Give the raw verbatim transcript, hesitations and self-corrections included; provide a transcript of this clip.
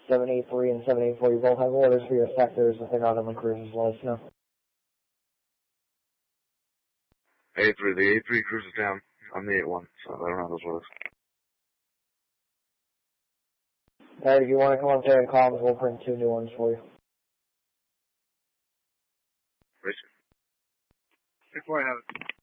seven eight three and seven eight four, you both have orders for your sectors if they're not on the cruises, let us know. eight three, the eight three cruise is down. I'm the eight one, so I don't have those orders. Alright, if you want to come up there and call us, we'll print two new ones for you. Rachel. Before I have it.